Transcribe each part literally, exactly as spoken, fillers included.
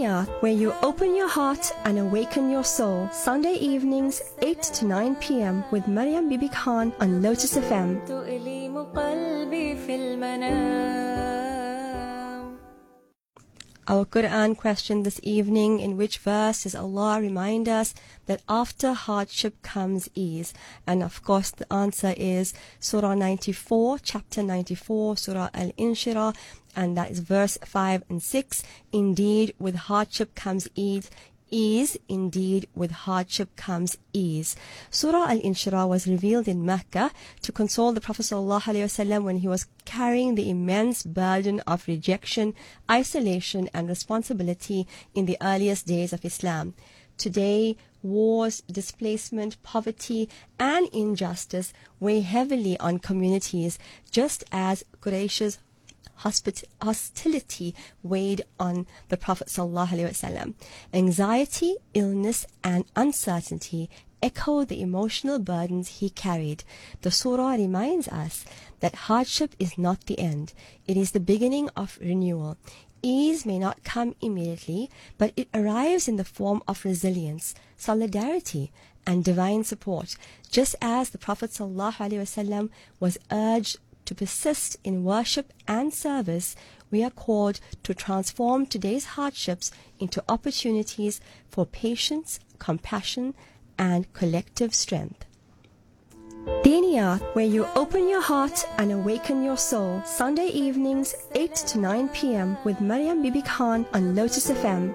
Diniyat, where you open your heart and awaken your soul. Sunday evenings, eight to nine p m with Maryam Bibi Khan on Lotus F M. Our Quran question this evening: in which verse does Allah remind us that after hardship comes ease? And of course the answer is Surah ninety-four, chapter ninety-four, Surah Al-Inshirah, and that is verse five and six. Indeed, with hardship comes ease. Ease, indeed, with hardship comes ease. Surah Al-Inshirah was revealed in Mecca to console the Prophet ﷺ when he was carrying the immense burden of rejection, isolation, and responsibility in the earliest days of Islam. Today, wars, displacement, poverty, and injustice weigh heavily on communities, just as Quraysh's Hospit- hostility weighed on the Prophet ﷺ. Anxiety, illness, and uncertainty echo the emotional burdens he carried. The surah reminds us that hardship is not the end. It is the beginning of renewal. Ease may not come immediately, but it arrives in the form of resilience, solidarity, and divine support, just as the Prophet ﷺ was urged to persist in worship and service. We are called to transform today's hardships into opportunities for patience, compassion, and collective strength. Diniyat, where you open your heart and awaken your soul. Sunday evenings, eight to nine p m with Maryam Bibi Khan on Lotus F M.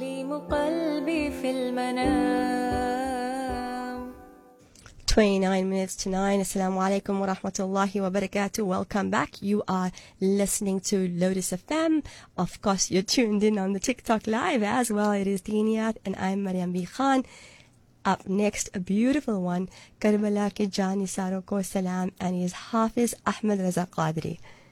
twenty-nine minutes to nine. Assalamu alaikum wa rahmatullahi wa barakatuh. Welcome back. You are listening to Lotus F M. Of course, you're tuned in on the TikTok live as well. It is Diniyat and I'm Maryam Bibi Khan. Up next, a beautiful one, Karbala ke Jaan Nisaro ko salam, and he is Hafiz Ahmed Raza Qadri.